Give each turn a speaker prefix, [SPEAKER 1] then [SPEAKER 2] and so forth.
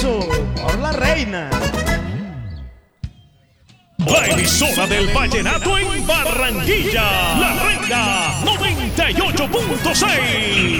[SPEAKER 1] aplauso por la reina.
[SPEAKER 2] La emisora del vallenato en Barranquilla, la reina.